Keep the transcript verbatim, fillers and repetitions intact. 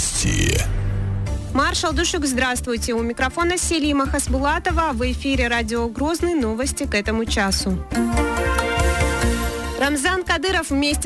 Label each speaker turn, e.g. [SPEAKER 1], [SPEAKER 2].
[SPEAKER 1] Новости.
[SPEAKER 2] Маршал Душук, здравствуйте. У микрофона Селима Хасбулатова. В эфире радио Грозный. Новости к этому часу. Рамзан Кадыров вместе